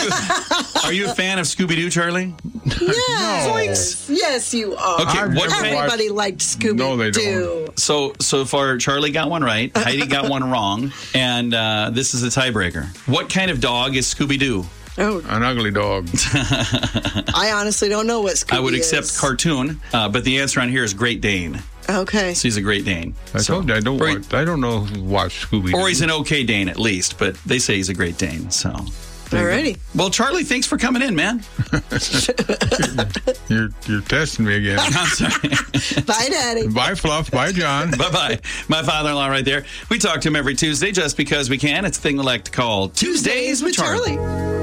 Are you a fan of Scooby-Doo, Charlie? Yes. Yes, you are. Okay, what kind- Everybody liked Scooby-Doo. No, they don't. So far, Charlie got one right, Heidi got one wrong, and this is a tiebreaker. What kind of dog is Scooby-Doo? Oh, An ugly dog. I honestly don't know what Scooby I would is. accept cartoon, but the answer on here is Great Dane. Okay. So he's a Great Dane. I told you I don't know who watched Scooby-Doo. Or he's an okay Dane at least, but they say he's a Great Dane. So, Alrighty. well, Charlie, thanks for coming in, man. You're testing me again. I'm sorry. Bye, Daddy. Bye, Fluff. Bye, John. Bye-bye. My father-in-law right there. We talk to him every Tuesday just because we can. It's a thing we like to call Tuesdays with Charlie.